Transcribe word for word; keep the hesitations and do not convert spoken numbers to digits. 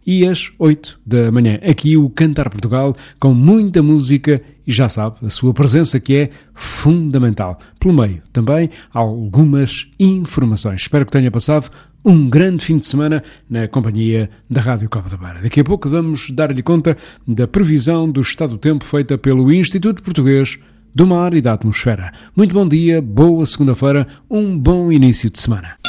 e às oito da manhã. Aqui o Cantar Portugal, com muita música e já sabe, a sua presença que é fundamental. Pelo meio também algumas informações. Espero que tenha passado um grande fim de semana na companhia da Rádio Cova da Beira. Daqui a pouco vamos dar-lhe conta da previsão do estado do tempo feita pelo Instituto Português do Mar e da Atmosfera. Muito bom dia, boa segunda-feira, um bom início de semana.